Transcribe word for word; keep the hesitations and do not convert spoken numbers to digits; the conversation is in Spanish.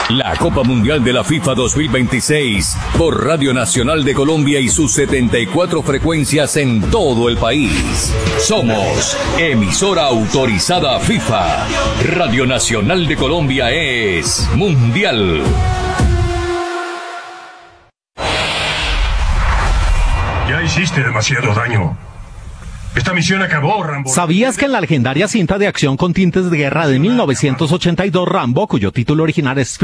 La Copa Mundial de la FIFA dos mil veintiséis por Radio Nacional de Colombia y sus setenta y cuatro frecuencias en todo el país. Somos emisora autorizada FIFA. Radio Nacional de Colombia es Mundial. Ya hiciste demasiado daño. Esta misión acabó, Rambo. ¿Sabías que en la legendaria cinta de acción con tintes de guerra de mil novecientos ochenta y dos, Rambo, cuyo título original es